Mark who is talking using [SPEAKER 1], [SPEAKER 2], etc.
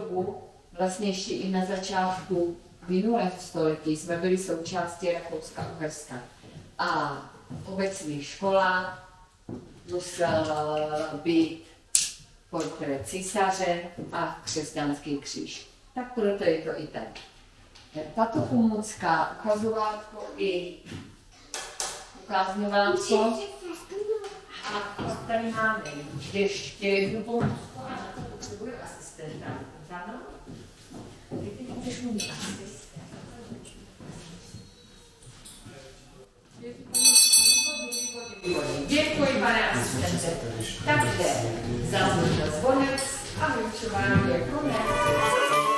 [SPEAKER 1] dobu, vlastně ještě i na začátku minulého století, jsme byli součástí Rakouska-Uherska. A obecní škola musela být portrét císaře a křesťanský kříž. Tak proto je to i tak. Tato pomůcka, ukazovátko i ukázňovátko. A tady máme ještě jednu pomůcku a na to potřebuje asistenta. Ano? Ty můžeš mít asistent. Děkuji, pane asistente. Takže zazvonil zvonec a vyučování je konec.